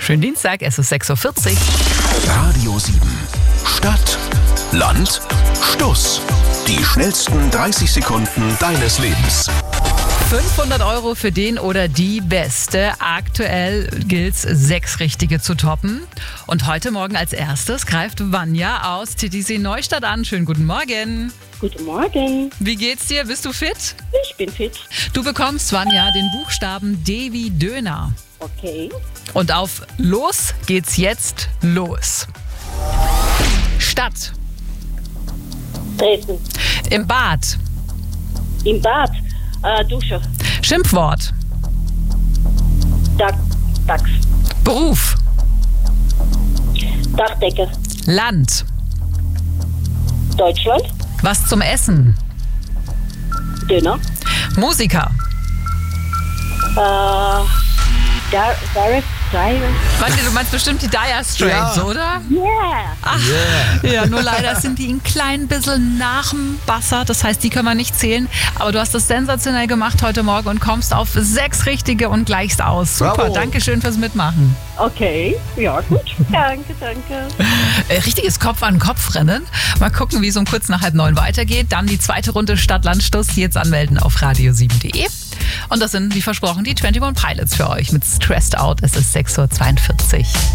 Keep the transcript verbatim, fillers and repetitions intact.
Schönen Dienstag, es ist sechs Uhr vierzig. Radio sieben. Stadt, Land, Stuss. Die schnellsten dreißig Sekunden deines Lebens. fünfhundert Euro für den oder die Beste. Aktuell gilt es, sechs Richtige zu toppen. Und heute Morgen als erstes greift Vanja aus T T C Neustadt an. Schönen guten Morgen. Guten Morgen. Wie geht's dir? Bist du fit? Ich bin fit. Du bekommst, Vanja, den Buchstaben D wie Döner. Okay. Und auf Los geht's jetzt los. Stadt. Dresden. Im Bad. Im Bad. Äh, Dusche. Schimpfwort. Dach, Dachs. Beruf. Dachdecke. Land. Deutschland. Was zum Essen. Döner. Musiker. Äh, Dar- Darek, Darek. Warte, du meinst bestimmt die Dire Straits, Ja. oder? Yeah. Ach, ja, nur leider sind die ein klein bisschen nach dem Basser. Das heißt, die können wir nicht zählen. Aber du hast das sensationell gemacht heute Morgen und kommst auf sechs Richtige und gleichst aus. Super, Bravo. Dankeschön fürs Mitmachen. Okay. Ja, gut. danke, danke. Äh, richtiges Kopf-an-Kopf-Rennen. Mal gucken, wie es um kurz nach halb neun weitergeht. Dann die zweite Runde Stadt-Land-Stuss. Jetzt anmelden auf radio sieben punkt de. Und das sind, wie versprochen, die einundzwanzig Pilots für euch mit Stressed Out. Es ist sechs Uhr zweiundvierzig.